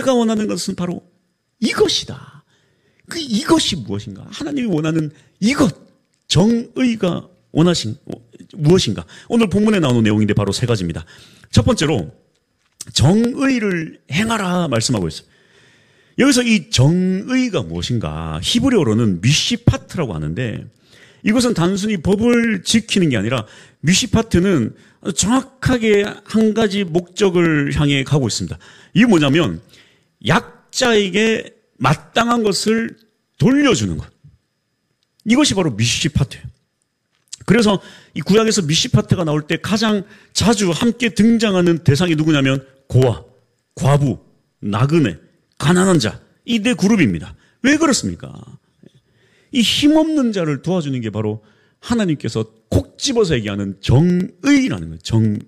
내가 원하는 것은 바로 이것이다. 이것이 무엇인가? 하나님이 원하는 이것, 정의가 무엇인가? 오늘 본문에 나오는 내용인데 바로 세 가지입니다. 첫 번째로 정의를 행하라 말씀하고 있어요. 여기서 이 정의가 무엇인가? 히브리어로는 미시파트라고 하는데 이것은 단순히 법을 지키는 게 아니라 미시파트는 정확하게 한 가지 목적을 향해 가고 있습니다. 이게 뭐냐면 약자에게 마땅한 것을 돌려주는 것. 이것이 바로 미시파트예요. 그래서 이 구약에서 미시파트가 나올 때 가장 자주 함께 등장하는 대상이 누구냐면 고아, 과부, 나그네, 가난한 자, 이 네 그룹입니다. 왜 그렇습니까? 이 힘없는 자를 도와주는 게 바로 하나님께서 콕 집어서 얘기하는 정의라는 거예요. 정의.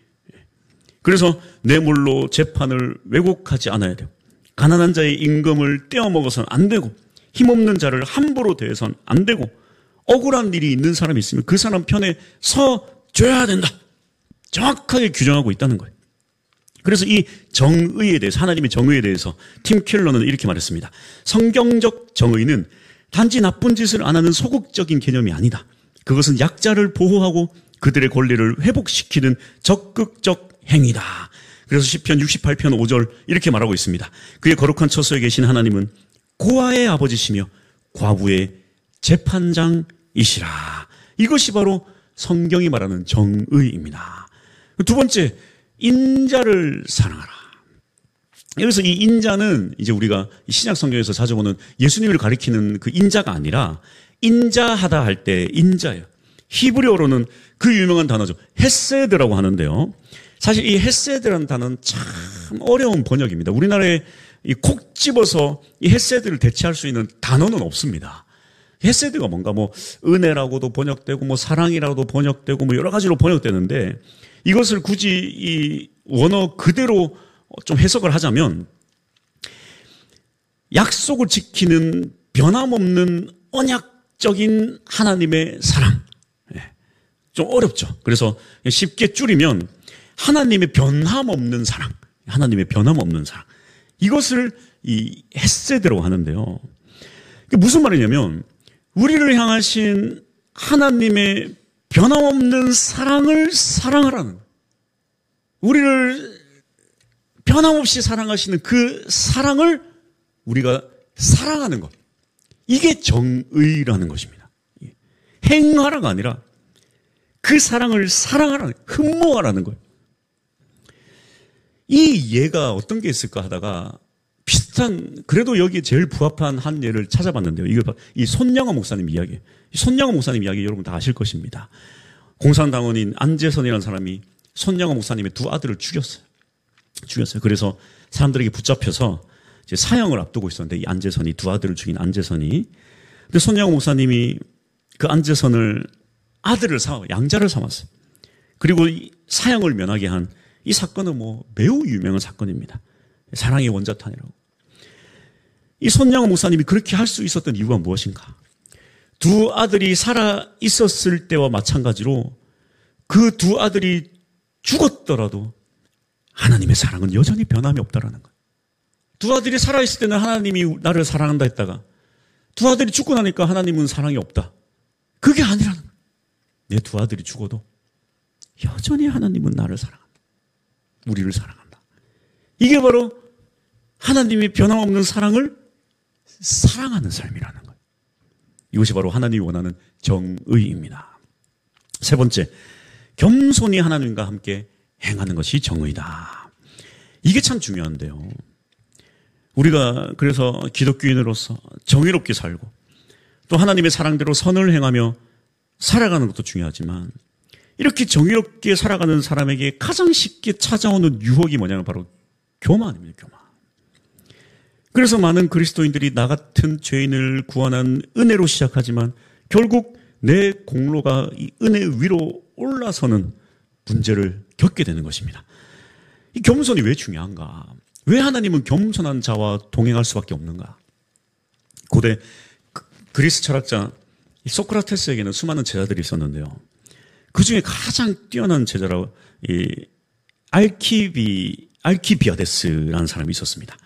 그래서 뇌물로 재판을 왜곡하지 않아야 돼요. 가난한 자의 임금을 떼어먹어서는 안 되고 힘없는 자를 함부로 대해서는 안 되고 억울한 일이 있는 사람이 있으면 그 사람 편에 서줘야 된다. 정확하게 규정하고 있다는 거예요. 그래서 이 정의에 대해서, 하나님의 정의에 대해서 팀 켈러는 이렇게 말했습니다. 성경적 정의는 단지 나쁜 짓을 안 하는 소극적인 개념이 아니다. 그것은 약자를 보호하고 그들의 권리를 회복시키는 적극적 행위다. 그래서 시편 68편 5절 이렇게 말하고 있습니다. 그의 거룩한 처소에 계신 하나님은 고아의 아버지시며 과부의 재판장이시라. 이것이 바로 성경이 말하는 정의입니다. 두 번째, 인자를 사랑하라. 여기서 이 인자는 이제 우리가 신약 성경에서 자주 보는 예수님을 가리키는 그 인자가 아니라 인자하다 할 때 인자예요. 히브리어로는 그 유명한 단어죠. 헤세드라고 하는데요. 사실 이 헤세드라는 단어는 참 어려운 번역입니다. 우리나라에 이 콕 집어서 이 헤세드를 대체할 수 있는 단어는 없습니다. 헤세드가 뭔가 뭐 은혜라고도 번역되고 뭐 사랑이라고도 번역되고 뭐 여러 가지로 번역되는데 이것을 굳이 이 원어 그대로 좀 해석을 하자면 약속을 지키는 변함없는 언약적인 하나님의 사랑. 좀 어렵죠. 그래서 쉽게 줄이면 하나님의 변함없는 사랑. 하나님의 변함없는 사랑. 이것을 이 헤세드라고 하는데요. 이게 무슨 말이냐면 우리를 향하신 하나님의 변함없는 사랑을 사랑하라는, 우리를 변함없이 사랑하시는 그 사랑을 우리가 사랑하는 것. 이게 정의라는 것입니다. 행하라가 아니라 그 사랑을 사랑하라는, 흠모하라는 거예요. 이 예가 어떤 게 있을까 하다가 비슷한, 그래도 여기에 제일 부합한 한 예를 찾아봤는데요. 이거 이 손양호 목사님 이야기. 손양호 목사님 이야기 여러분 다 아실 것입니다. 공산당원인 안재선이라는 사람이 손양호 목사님의 두 아들을 죽였어요. 그래서 사람들에게 붙잡혀서 이제 사형을 앞두고 있었는데 이 안재선이, 두 아들을 죽인 안재선이. 근데 손양호 목사님이 그 안재선을 아들을 양자를 삼았어요. 그리고 이 사형을 면하게 한 이 사건은 뭐 매우 유명한 사건입니다. 사랑의 원자탄이라고. 이 손양호 목사님이 그렇게 할 수 있었던 이유가 무엇인가? 두 아들이 살아 있었을 때와 마찬가지로 그 두 아들이 죽었더라도 하나님의 사랑은 여전히 변함이 없다라는 거예요. 두 아들이 살아있을 때는 하나님이 나를 사랑한다 했다가 두 아들이 죽고 나니까 하나님은 사랑이 없다. 그게 아니라는 거예요. 내 두 아들이 죽어도 여전히 하나님은 나를 사랑한다. 우리를 사랑한다. 이게 바로 하나님의 변함없는 사랑을 사랑하는 삶이라는 거예요. 이것이 바로 하나님이 원하는 정의입니다. 세 번째, 겸손히 하나님과 함께 행하는 것이 정의다. 이게 참 중요한데요. 우리가 그래서 기독교인으로서 정의롭게 살고 또 하나님의 사랑대로 선을 행하며 살아가는 것도 중요하지만 이렇게 정의롭게 살아가는 사람에게 가장 쉽게 찾아오는 유혹이 뭐냐면 바로 교만입니다. 교만. 그래서 많은 그리스도인들이 나 같은 죄인을 구원한 은혜로 시작하지만 결국 내 공로가 이 은혜 위로 올라서는 문제를 겪게 되는 것입니다. 이 겸손이 왜 중요한가? 왜 하나님은 겸손한 자와 동행할 수밖에 없는가? 고대 그리스 철학자 소크라테스에게는 수많은 제자들이 있었는데요. 그 중에 가장 뛰어난 제자로 이 알키비아데스라는 사람이 있었습니다.